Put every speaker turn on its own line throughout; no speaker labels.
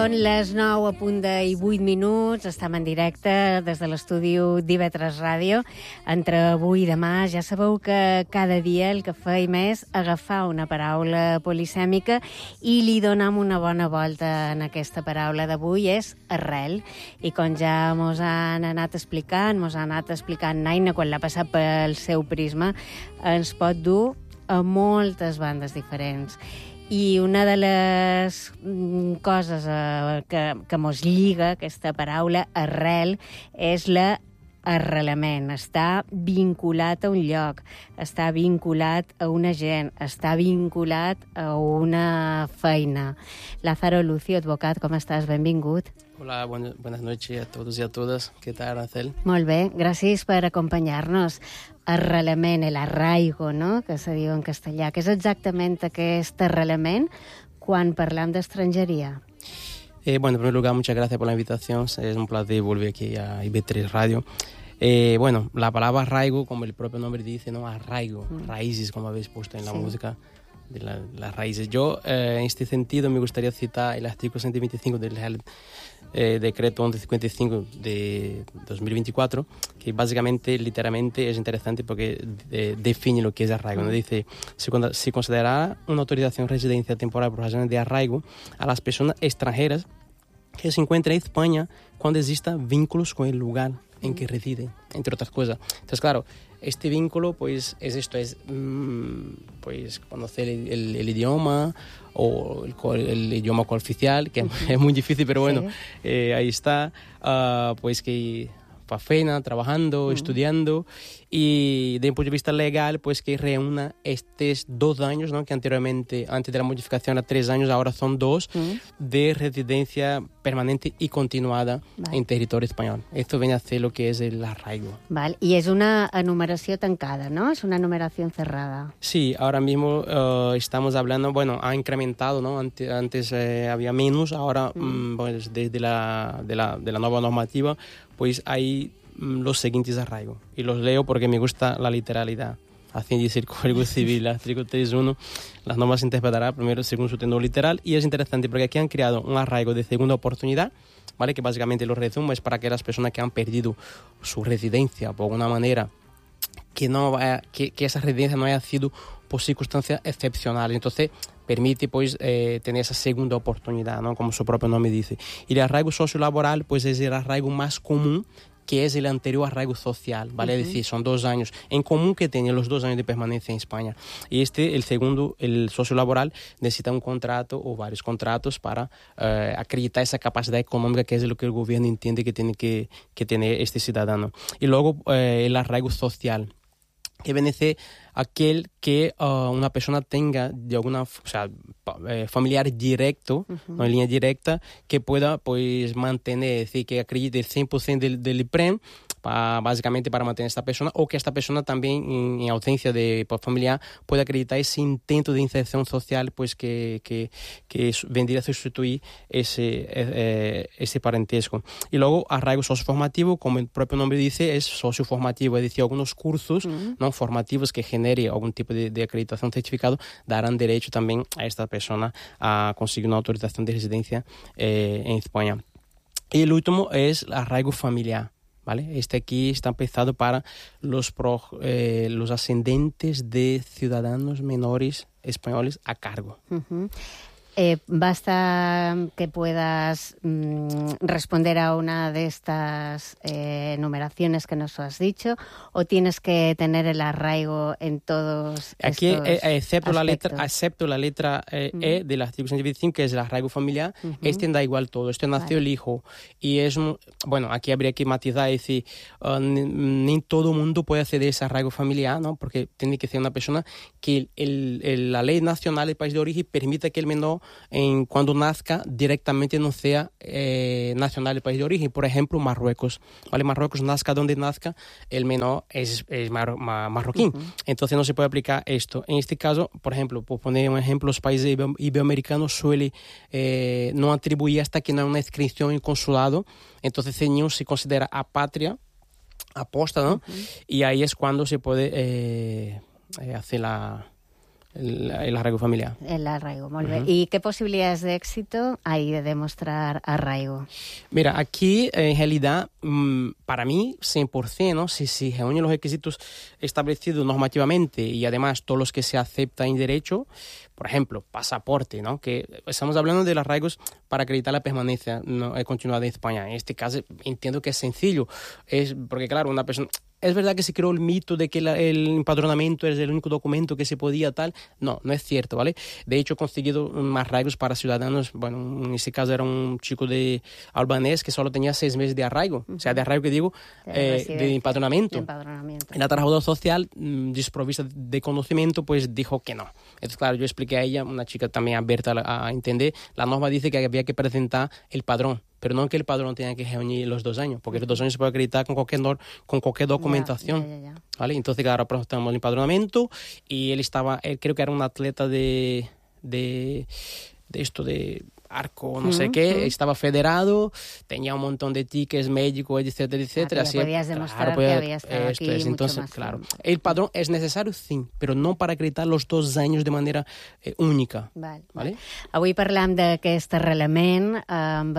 Són les 9:08. Estem en directe des de l'estudi d'IV3 Ràdio. Entre avui i demà ja sabeu que cada dia el que feim és agafar una paraula polisèmica i li donem una bona volta en aquesta paraula d'avui, és arrel. I com ja mos han anat explicant Naina quan l'ha passat pel seu prisma, ens pot dur a moltes bandes diferents. I una de les coses que mos lliga aquesta paraula arrel és l'arrelament. Està vinculat a un lloc, està vinculat a una gent, està vinculat a una feina. Lázaro Lucio, advocat, com estàs? Benvingut.
Hola, buenas noches a todos y a todas. ¿Qué tal, Aracel?
Molt bé, gràcies per acompanyar-nos. Arrelament, el arraigo, no?, que se diu en castellà. Què és exactament aquest arrelament quan parlem d'estrangeria?
Bueno, en primer lugar, muchas gracias por la invitación. Es un placer volver aquí a IB3 Radio. Bueno, la palabra arraigo, como el propio nombre dice, ¿no? Arraigo, raíces, como habéis puesto en la música, de las raíces. Yo, en este sentido, me gustaría citar el artículo 125 del decreto 1155 de 2024, que básicamente, literalmente, es interesante porque define lo que es arraigo. ¿No? Dice, se considerará una autorización de residencia temporal por razones de arraigo a las personas extranjeras que se encuentran en España cuando existan vínculos con el lugar en que residen, entre otras cosas. Entonces, claro, este vínculo, pues, es esto, es pues conocer el idioma o el idioma cooficial, que es muy difícil, pero bueno, ahí está, pues que faena, trabajando, estudiando, y desde un punto de vista legal, pues que reúna estos 2 años, ¿no?, que anteriormente, antes de la modificación era 3 años, ahora son 2, de residencia permanente y continuada en territorio español. Esto viene a ser lo que es el arraigo.
Vale. Y es una enumeración tancada, ¿no? Es una enumeración cerrada.
Sí, ahora mismo estamos hablando, bueno, ha incrementado, ¿no? Antes había menos, ahora pues desde la nueva normativa, pues hay los siguientes arraigos. Y los leo porque me gusta la literalidad. Así dice el Código Civil, artículo 3.1, las normas se interpretarán primero según su tenor literal, y es interesante porque aquí han creado un arraigo de segunda oportunidad, ¿vale? Que básicamente lo resumo, es para que las personas que han perdido su residencia por alguna manera, que esa residencia no haya sido por circunstancias excepcionales. Entonces, permite pues tener esa segunda oportunidad, ¿no?, como su propio nombre dice. Y el arraigo sociolaboral pues es el arraigo más común, que es el anterior arraigo social, ¿vale? Es decir, son 2 años en común que tienen los 2 años de permanencia en España. Y el segundo, el sociolaboral, necesita un contrato o varios contratos para acreditar esa capacidad económica, que es lo que el gobierno entiende que tiene que tener este ciudadano. Y luego el arraigo social, que viene a ser aquel que una persona tenga de alguna, familiar directo, no en línea directa, que pueda pues mantener, es decir, que acredite el 100% del IPREM, básicamente para mantener a esta persona, o que esta persona también, en ausencia de familiar, pueda acreditar ese intento de inserción social, pues que vendría a sustituir ese parentesco. Y luego arraigo socioformativo, como el propio nombre dice, es socioformativo, es decir, algunos cursos no formativos que genere algún tipo de acreditación certificado darán derecho también a esta persona a conseguir una autorización de residencia en España. Y el último es el arraigo familiar, ¿vale? Este aquí está pensado para los ascendentes de ciudadanos menores españoles a cargo.
Basta que puedas responder a una de estas enumeraciones que nos has dicho, o tienes que tener el arraigo en todos
aquí, excepto
aspectos.
la letra E del artículo 125, que es el arraigo familiar, este da igual todo. Este nació el hijo, y es bueno, aquí habría que matizar y decir, ni todo el mundo puede acceder a ese arraigo familiar, ¿no? Porque tiene que ser una persona que la ley nacional del país de origen permita que el menor, cuando nazca, directamente no sea nacional del país de origen. Por ejemplo, Marruecos, ¿vale? Marruecos, nazca donde nazca, el menor es marroquí. Entonces no se puede aplicar esto. En este caso, por ejemplo, por poner un ejemplo, los países iberoamericanos suelen no atribuir hasta que no hay una inscripción en consulado. Entonces el niño se considera apatria, aposta, ¿no? Y ahí es cuando se puede hacer el arraigo familiar.
El arraigo, muy bien. ¿Y qué posibilidades de éxito hay de demostrar arraigo?
Mira, aquí en realidad, para mí, 100%, ¿no? Si reúnen los requisitos establecidos normativamente y además todos los que se aceptan en derecho, por ejemplo, pasaporte, ¿no? Que estamos hablando de los arraigos para acreditar la permanencia continuada en España. En este caso, entiendo que es sencillo. Es porque, claro, una persona... Es verdad que se creó el mito de que el empadronamiento es el único documento que se podía tal. No es cierto, ¿vale? De hecho, he conseguido arraigos para ciudadanos. Bueno, en ese caso era un chico de albanés que solo tenía 6 meses de arraigo. O sea, de arraigo que digo, de empadronamiento. Y la trabajadora social, desprovista de conocimiento, pues dijo que no. Entonces, claro, yo expliqué a ella, una chica también abierta a entender, la norma dice que había que presentar el padrón. Pero no que el padrón tenga que reunir los 2 años, porque los 2 años se puede acreditar con cualquier documentación.
Ya.
¿Vale? Entonces, claro, presentamos el empadronamiento y él creo que era un atleta de esto de arco, no sé qué, estaba federado, tenía un montón de tickets médicos, etcétera, etcétera.
Así podías demostrar que había estado aquí mucho
entonces,
más
claro,
tiempo.
el padrón es necesario, sí, però no per acreditar los 2 años de manera única.
Vale. Avui parlam d'aquest arrelament amb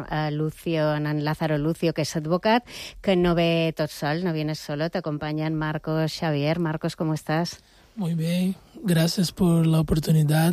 en Lázaro Lucio, que és advocat, que no ve tot sol, no vienes solo, te acompañan Marcos Xavier. Marcos, ¿cómo estás?
Muy bien, gracias por la oportunidad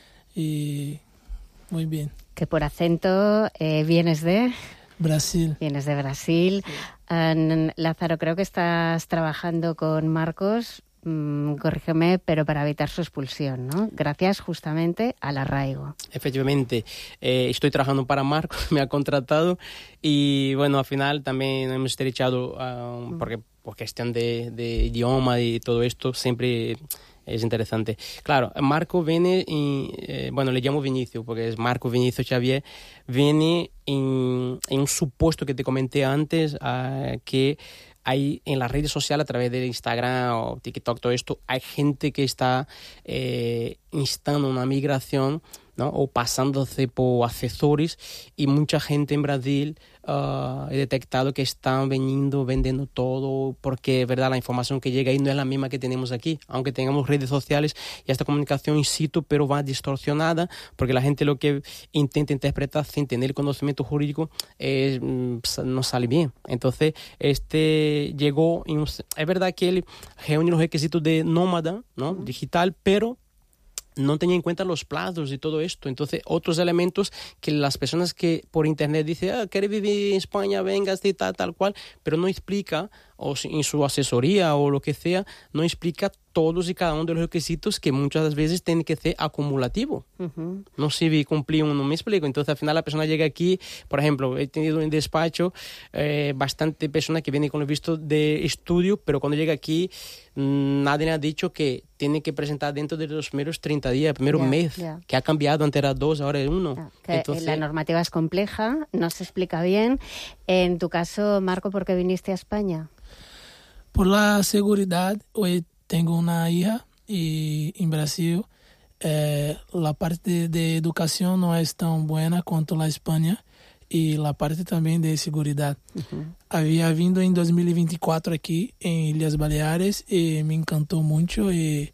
y muy bien.
Que por acento vienes de...
Brasil.
Vienes de Brasil. Sí. Lázaro, creo que estás trabajando con Marcos, corrígeme, pero para evitar su expulsión, ¿no? Gracias justamente al arraigo.
Efectivamente, estoy trabajando para Marcos, me ha contratado y bueno, al final también hemos estrechado, porque por cuestión de idioma y todo esto, siempre... Es interesante. Claro, Marco viene, bueno, le llamo Vinicio, porque es Marco Vinicio Xavier, viene en un supuesto que te comenté antes, que hay en las redes sociales, a través de Instagram o TikTok, todo esto, hay gente que está instando una migración, ¿no? O pasándose por accesorios, y mucha gente en Brasil he detectado que están vendiendo todo, porque verdad la información que llega ahí no es la misma que tenemos aquí, aunque tengamos redes sociales y esta comunicación in situ, pero va distorsionada, porque la gente lo que intenta interpretar sin tener el conocimiento jurídico no sale bien. Entonces llegó, es verdad que él reúne los requisitos de nómada, ¿no? Digital, pero no tenía en cuenta los plazos y todo esto. Entonces, otros elementos que las personas que por internet dicen, quiere vivir en España, venga, así, tal cual, pero no explica, o en su asesoría o lo que sea, no explica todos y cada uno de los requisitos que muchas veces tienen que ser acumulativo. No si cumplí uno, me explico. Entonces, al final la persona llega aquí, por ejemplo, he tenido en despacho bastante personas que vienen con el visto de estudio, pero cuando llega aquí, nadie ha dicho que tiene que presentar dentro de los primeros 30 días, el primer mes, que ha cambiado, antes era 2, ahora es 1.
Entonces, la normativa es compleja, no se explica bien. En tu caso, Marco, ¿por qué viniste a España?
Por la seguridad. Hoy tengo una hija y en Brasil la parte de educación no es tan buena cuanto la España, y la parte también de seguridad. Había vindo en 2024 aquí en Ilhas Baleares y me encantó mucho, y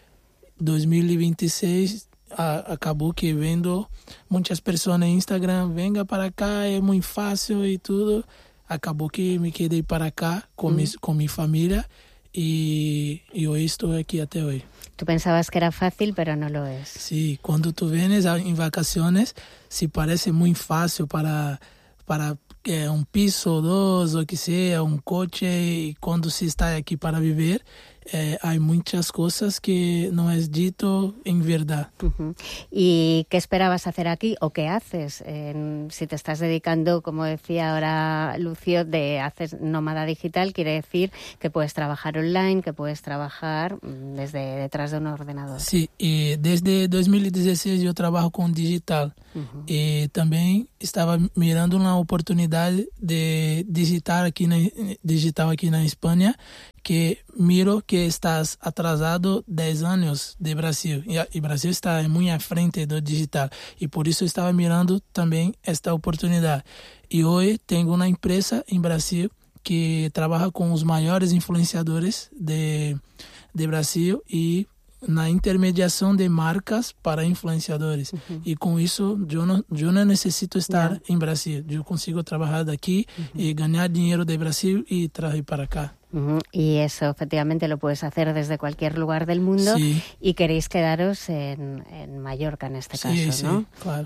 2026 acabó que vendo muchas personas en Instagram, venga para acá, es muy fácil y todo. Acabó que me quedé para acá con mi familia y hoy estoy aquí hasta hoy.
Tú pensabas que era fácil, pero no lo es.
Sí, cuando tú vienes en vacaciones, sí parece muy fácil para un piso, 2, o que sea, un coche, y cuando se está aquí para vivir, hay muchas cosas que no es dito en verdad.
¿Y qué esperabas hacer aquí o qué haces? Si te estás dedicando, como decía ahora Lucio, haces nómada digital, quiere decir que puedes trabajar online, que puedes trabajar desde detrás de un ordenador.
Sí, y desde 2016 yo trabajo con digital. Y también estaba mirando una oportunidad de digital aquí en España, que miro que estás atrasado 10 años de Brasil, y Brasil está muy al frente do digital, y por eso estaba mirando también esta oportunidad. Y hoy tengo una empresa en Brasil que trabaja con los mayores influenciadores de Brasil, y na intermediação de marcas para influenciadores. E com isso, eu não necessito estar em Brasil. Eu consigo trabalhar daqui e ganhar dinheiro de Brasil y traer para acá.
Y eso efectivamente lo puedes hacer desde cualquier lugar del mundo, y queréis quedaros en Mallorca en este caso, ¿no?
Sí, claro.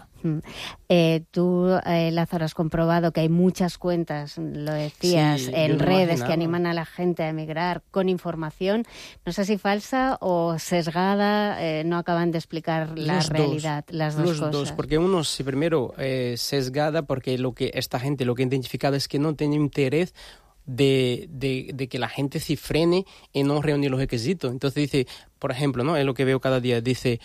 Tú, Lázaro, has comprobado que hay muchas cuentas, lo decías, en redes que animan a la gente a emigrar con información, no sé si falsa o sesgada, no acaban de explicar la realidad, las dos cosas.
Los dos, porque uno, si primero, sesgada, porque esta gente lo que ha identificado es que no tiene interés de que la gente se frene y no reúne los requisitos. Entonces dice, por ejemplo, ¿no? Es lo que veo cada día, dice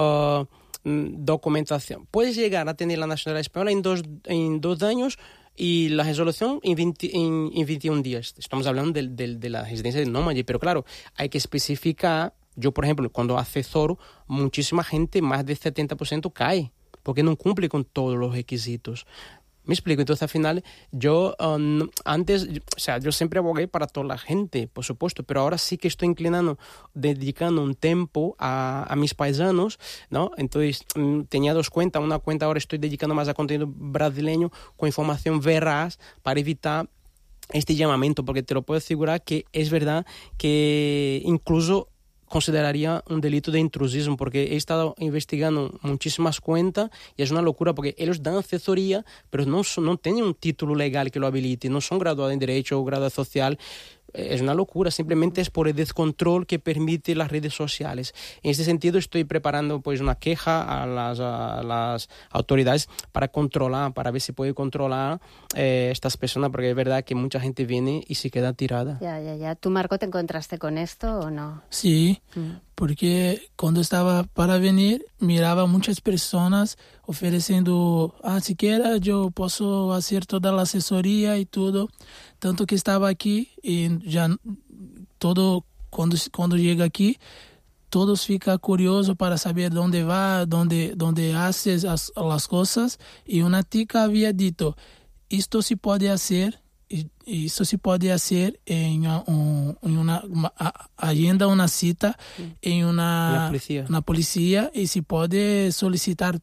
documentación. Puedes llegar a tener la nacionalidad española en 2 años y la resolución en 21 días. Estamos hablando de la residencia de nómade, pero claro, hay que especificar. Yo, por ejemplo, cuando asesoro, muchísima gente, más del 70% cae, porque no cumple con todos los requisitos. Me explico, entonces al final yo antes, o sea, yo siempre abogué para toda la gente, por supuesto, pero ahora sí que estoy dedicando un tiempo a mis paisanos, ¿no? Entonces tenía 2 cuentas, una cuenta ahora estoy dedicando más a contenido brasileño con información veraz para evitar este llamamiento, porque te lo puedo asegurar que es verdad que incluso consideraría un delito de intrusismo, porque he estado investigando muchísimas cuentas y es una locura porque ellos dan asesoría, pero no tienen un título legal que lo habilite, no son graduados en Derecho o graduados social. Es una locura, simplemente es por el descontrol que permite las redes sociales. En este sentido estoy preparando pues una queja a las autoridades para ver si puede controlar estas personas, porque es verdad que mucha gente viene y se queda tirada.
Ya. ¿Tú, Marco, te encontraste con esto o no?
Sí, porque cuando estaba para venir miraba muchas personas ofreciendo, siquiera yo puedo hacer toda la asesoría y todo, tanto que estaba aquí y ya todo, cuando llega aquí, todos fican curiosos para saber dónde va, dónde haces las cosas, y una tica había dicho, esto se puede hacer. Isso se pode fazer em uma agenda, uma cita na polícia, e se pode solicitar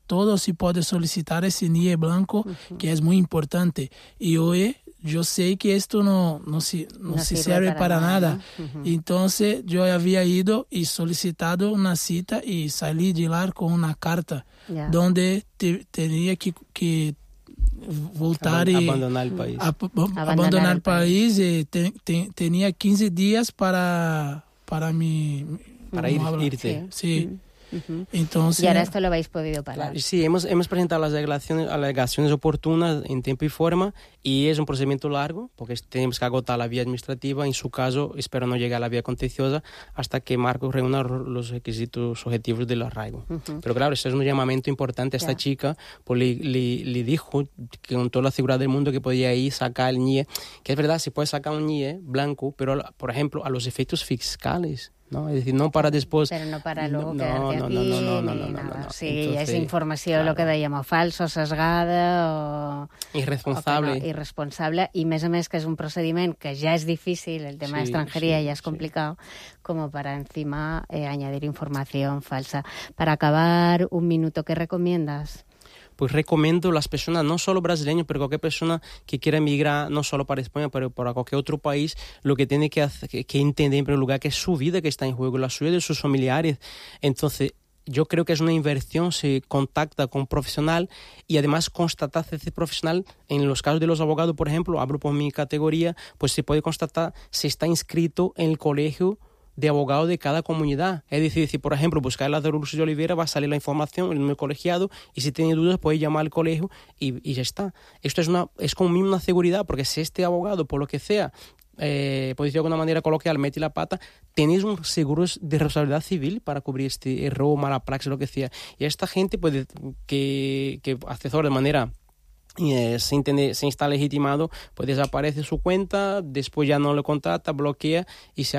esse NIE branco, que é muito importante. E hoje eu sei que isto não se serve para nada. Então eu havia ido e solicitado uma cita e saí de lá com uma carta onde teria que voltar e
abandonar o país.
Abandonar o país, e tinha 15 dias para
irte.
Sí. Entonces,
y ahora esto lo habéis podido parar.
Claro, sí, hemos presentado las alegaciones oportunas en tiempo y forma, y es un procedimiento largo porque tenemos que agotar la vía administrativa. En su caso, espero no llegar a la vía contenciosa hasta que Marcos reúna los requisitos objetivos del arraigo. Pero claro, eso es un llamamiento importante a esta chica, pues le dijo que con toda la seguridad del mundo que podía ir sacar el NIE, que es verdad, se puede sacar un NIE blanco, pero por ejemplo a los efectos fiscales, ¿no? Es decir, no para después...
Pero no para luego quedarte aquí
no.
Sí,
Entonces,
és informació,
claro.
Lo que dèiem, o falsa, o sesgada, o...
Irresponsable.
Irresponsable, y a més que és un procediment que ja és difícil, el tema de extranjería ya es complicado, como para encima añadir información falsa. Para acabar, un minuto, ¿qué recomiendas?
Pues recomiendo a las personas, no solo brasileños, pero cualquier persona que quiera emigrar, no solo para España, pero para cualquier otro país, lo que tiene que entender en primer lugar que es su vida que está en juego, la suya de sus familiares. Entonces, yo creo que es una inversión, se contacta con un profesional y además constatar ese profesional. En los casos de los abogados, por ejemplo, hablo por mi categoría, pues se puede constatar si está inscrito en el colegio de abogado de cada comunidad. Es decir, si por ejemplo buscar la de Lourdes de Oliveira, va a salir la información en el colegiado, y si tiene dudas puede llamar al colegio y ya está. Esto es como una seguridad, porque si este abogado, por lo que sea, por decirlo de alguna manera coloquial, mete la pata, tenéis un seguro de responsabilidad civil para cubrir este error, mala praxis, lo que sea. Y a esta gente puede que asesora de manera sin estar legitimado, pues desaparece su cuenta, después ya no le contacta, bloquea y se